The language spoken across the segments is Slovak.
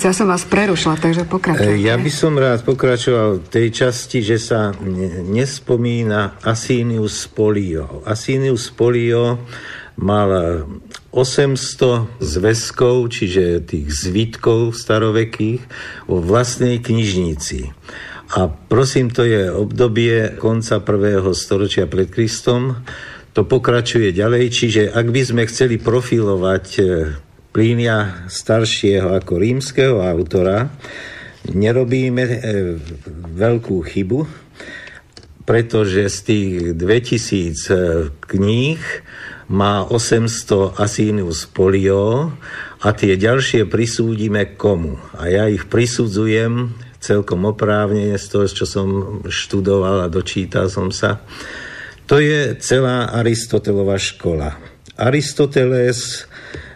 ja som vás prerušila, takže pokračujte. Ja by som rád pokračoval v tej časti, že sa nespomína Asinius Pollio. Asinius Pollio mal 800 zväzkov, čiže tých zvitkov starovekých, vo vlastnej knižnici. A prosím, to je obdobie konca 1. storočia pred Kristom. To pokračuje ďalej, čiže ak by sme chceli profilovať Plínia staršieho ako rímskeho autora, nerobíme veľkú chybu, pretože z tých 2000 kníh má 800 Asinius Pollio a tie ďalšie prisúdime komu. A ja ich prisudzujem celkom oprávnene z toho, čo som študoval a dočítal som sa. To je celá Aristotelova škola. Aristoteles,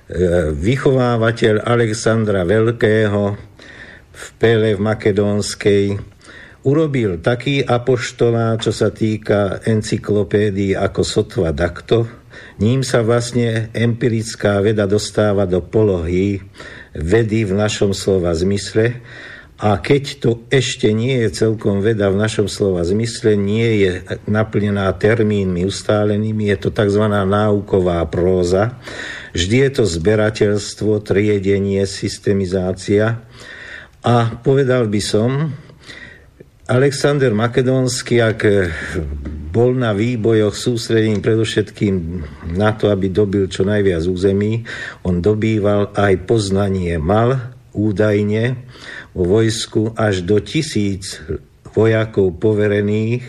vychovávateľ Alexandra Veľkého v Pele v Makedónskej, urobil taký apoštolát, čo sa týka encyklopédií ako sotva dakto. Ním sa vlastne empirická veda dostáva do polohy vedy v našom slova zmysle. A keď to ešte nie je celkom veda v našom slova zmysle, nie je naplnená termínmi ustálenými, je to tzv. Náuková próza. Vždy je to zberateľstvo, triedenie, systemizácia. A povedal by som, Alexander Makedónsky, ak bol na výbojoch sústredený predovšetkým na to, aby dobil čo najviac území, on dobýval aj poznanie mal, údajne vo vojsku až do 1000 vojakov poverených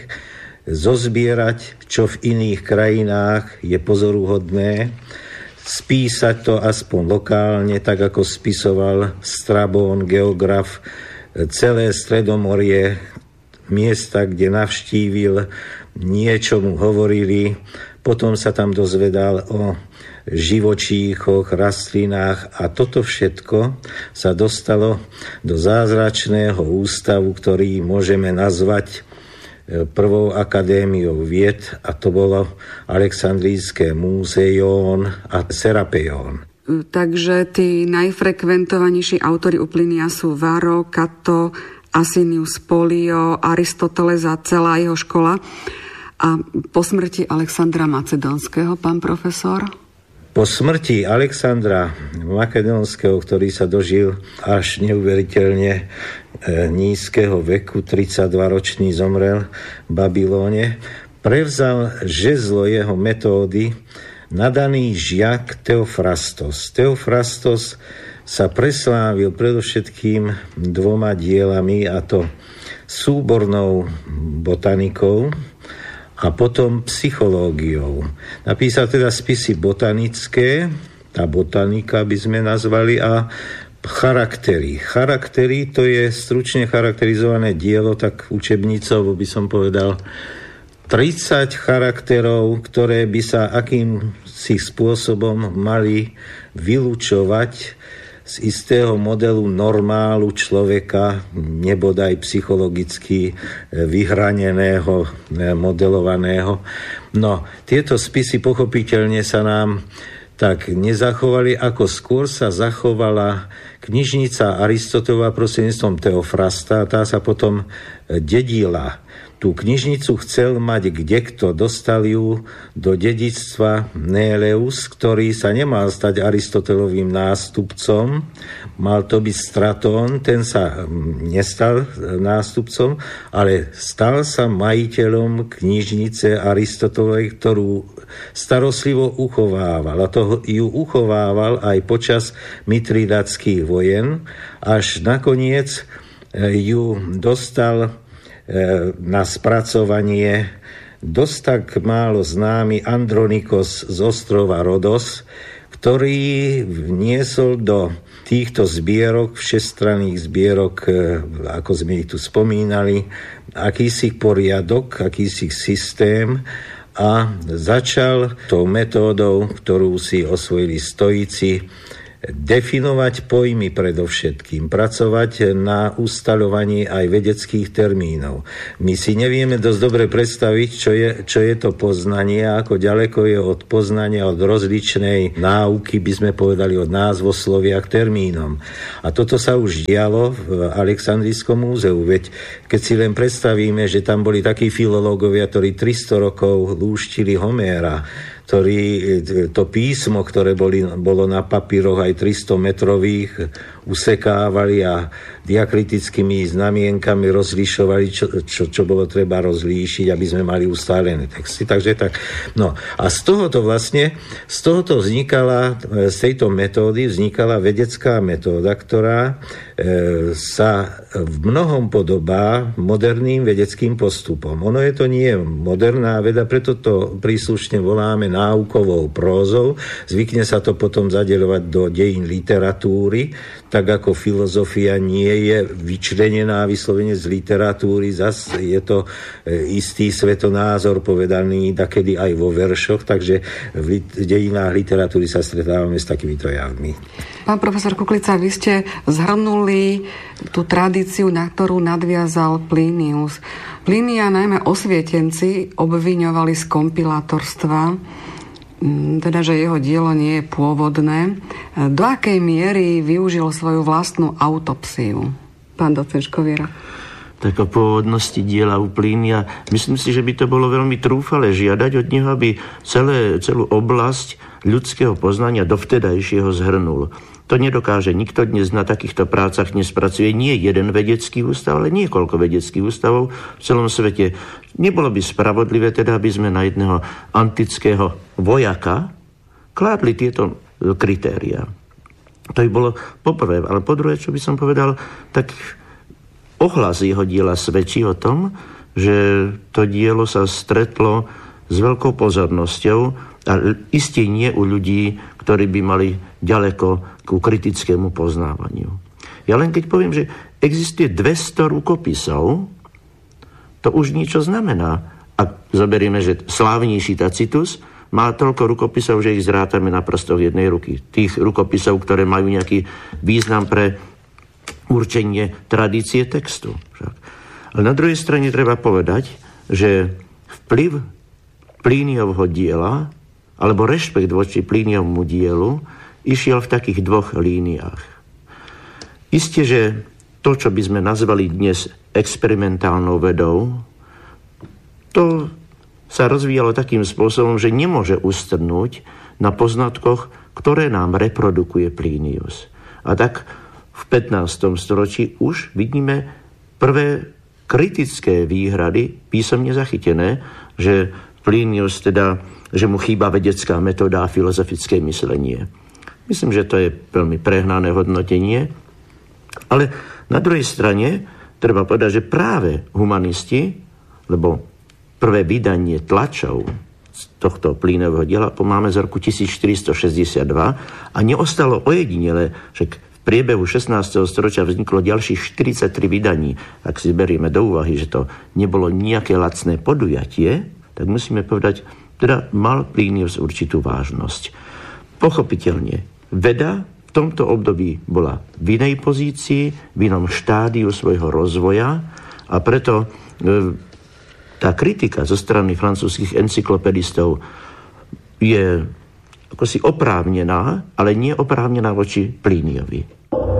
zozbierať, čo v iných krajinách je pozoruhodné, spísať to aspoň lokálne, tak ako spisoval Strabón, geograf, celé Stredomorie, miesta, kde navštívil, niečo mu hovorili, potom sa tam dozvedal o živočíchoch, rastlinách a toto všetko sa dostalo do zázračného ústavu, ktorý môžeme nazvať prvou akadémiou vied, a to bolo Alexandrijské múzeum a Serapeion. Takže tí najfrekventovanejší autori u Plinia sú Varro, Cato, Asinius Pollio, Aristoteles a celá jeho škola. A po smrti Alexandra Macedónskeho, pán profesor? Po smrti Alexandra Makedónskeho, ktorý sa dožil až neuveriteľne nízkeho veku, 32-ročný zomrel v Babylóne, prevzal žezlo jeho metódy nadaný žiak Theophrastos. Theophrastos sa preslávil predovšetkým 2 dielami, a to súbornou botanikou a potom psychológiou. Napísal teda spisy botanické, tá botanika by sme nazvali, a charaktery. Charaktery, to je stručne charakterizované dielo, tak učebnicou by som povedal 30 charakterov, ktoré by sa akýmsi spôsobom mali vylúčovať z istého modelu normálu človeka, nebodaj psychologicky vyhraneného, modelovaného. No, tieto spisy pochopiteľne sa nám tak nezachovali, ako skôr sa zachovala knižnica Aristotelova prostredníctvom Theophrasta, tá sa potom dedila. Tú knižnicu chcel mať kdekto, dostal ju do dedičstva Neleus, ktorý sa nemal stať Aristotelovým nástupcom, mal to byť Stratón, ten sa nestal nástupcom, ale stal sa majiteľom knižnice Aristotelovej, ktorú starostlivo uchovával. A to ju uchovával aj počas Mitridatských vojen, až nakoniec ju dostal na spracovanie dosť tak málo známy Andronikos z ostrova Rodos, ktorý vniesol do týchto zbierok, všestranných zbierok, ako sme ich tu spomínali, akýsi poriadok, akýsi systém, a začal tou metódou, ktorú si osvojili stoici, definovať pojmy predovšetkým, pracovať na ustaľovaní aj vedeckých termínov. My si nevieme dosť dobre predstaviť, čo je to poznanie, ako ďaleko je od poznania, od rozličnej náuky, by sme povedali, od názvoslovia k termínom. A toto sa už dialo v Alexandrijskom múzeu, veď keď si len predstavíme, že tam boli takí filológovia, ktorí 300 rokov lúštili Homéra, ktorí to písmo, ktoré bolo na papíroch aj 300 metrových, usekávali a diakritickými znamienkami rozlišovali, čo bolo treba rozlíšiť, aby sme mali ustálené texty. Takže tak, no a z tohoto vznikala, z tejto metódy vznikala vedecká metóda, ktorá sa v mnohom podobá moderným vedeckým postupom. Ono je to nie moderná veda, preto to príslušne voláme náukovou prózou. Zvykne sa to potom zadeľovať do dejín literatúry, tak ako filozofia nie je vyčlenená vyslovene z literatúry, zas je to istý svetonázor povedaný dakedy aj vo veršoch, takže v dejinách literatúry sa stretávame s takýmito javmi. Pán profesor Kuklica, vy ste zhrnuli tú tradíciu, na ktorú nadviazal Plinius. Plinia najmä osvietenci obviňovali z kompilátorstva, teda, že jeho dielo nie je pôvodné. Do akej miery využil svoju vlastnú autopsiu? Pán docent Škoviera. Tak o pôvodnosti diela u Plínia, myslím si, že by to bolo veľmi trúfale žiadať od neho, aby celú oblasť ľudského poznania dovtedajšieho zhrnul. To nedokáže nikto dnes na takýchto prácach nespracuje. Nie jeden vedecký ústav, ale niekoľko vedeckých ústavov v celom svete. Nebolo by spravodlivé teda, aby sme na jedného antického vojaka kládli tieto kritériá. To by bolo poprvé, ale po druhé, čo by som povedal, tak ohlas jeho diela svedčí o tom, že to dielo sa stretlo s veľkou pozornosťou a iste nie u ľudí, ktorí by mali ďaleko ku kritickému poznávaniu. Ja len keď poviem, že existuje 200 rukopisov, to už niečo znamená. Ak zoberieme, že slávnejší Tacitus má toľko rukopisov, že ich zrátame na prstoch jednej ruky. Tých rukopisov, ktoré majú nejaký význam pre určenie tradície textu. Ale na druhej strane treba povedať, že vplyv Plíniovho diela alebo rešpekt voči Plíniovmu dielu išiel v takých dvoch líniách. Isté, že to, čo by sme nazvali dnes experimentálnou vedou, to sa rozvíjalo takým spôsobom, že nemôže ustrnúť na poznatkoch, ktoré nám reprodukuje Plinius. A tak v 15. storočí už vidíme prvé kritické výhrady písomne zachytené, že Plinius teda, že mu chýba vedecká metóda a filozofické myslenie. Myslím, že to je veľmi prehnané hodnotenie, ale na druhej strane treba povedať, že práve humanisti, lebo prvé vydanie tlačov z tohto Plínovho diela máme z roku 1462 a neostalo ojedinele, že v priebehu 16. storočia vzniklo ďalších 43 vydaní. Ak si berieme do úvahy, že to nebolo nejaké lacné podujatie, tak musíme povedať, teda mal Plinius určitú vážnosť. Pochopiteľne, veda v tomto období bola v inej pozícii, v inom štádiu svojho rozvoja a preto tá kritika zo strany francúzskych encyklopedistov je akosi oprávnená, ale nie oprávnená voči Plíniovi.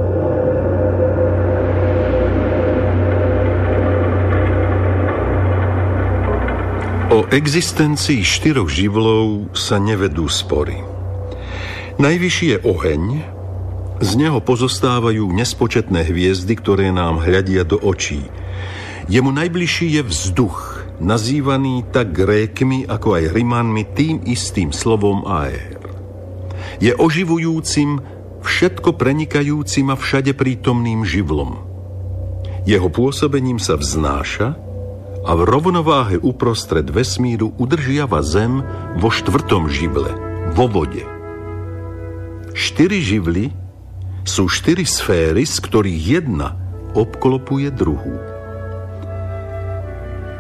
O existencii 4 živlov sa nevedú spory. Najvyšší je oheň, z neho pozostávajú nespočetné hviezdy, ktoré nám hľadia do očí. Jemu najbližší je vzduch, nazývaný tak Grékmi ako aj Rimanmi tým istým slovom aer. Je oživujúcim, všetko prenikajúcim a všade prítomným živlom. Jeho pôsobením sa vznáša a v rovnováhe uprostred vesmíru udržiava Zem vo 4. živle, vo vode. 4 živly sú 4 sféry, z ktorých jedna obklopuje druhú.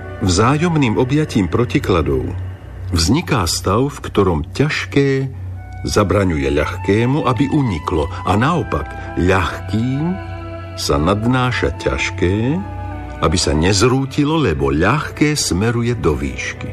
Vzájomným objatím protikladov vzniká stav, v ktorom ťažké, zabraňuje ľahkému, aby uniklo, a naopak ľahkým sa nadnáša ťažké, aby sa nezrútilo, lebo ľahké smeruje do výšky.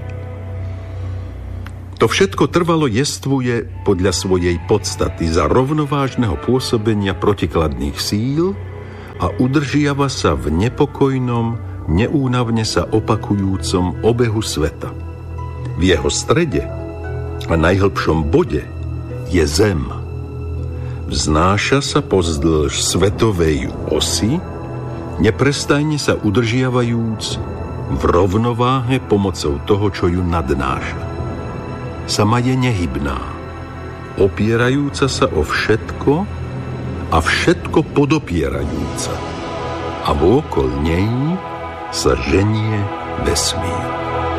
To všetko trvalo jestvuje podľa svojej podstaty za rovnovážneho pôsobenia protikladných síl a udržiava sa v nepokojnom, neúnavne sa opakujúcom obehu sveta. V jeho strede a najhlbšom bode je zem. Vznáša sa pozdĺž svetovej osy, neprestajne sa udržiavajúc v rovnováhe pomocou toho, čo ju nadnáša. Sama je nehybná, opierajúca sa o všetko a všetko podopierajúca. A vôkol nej sa ženie vesmír.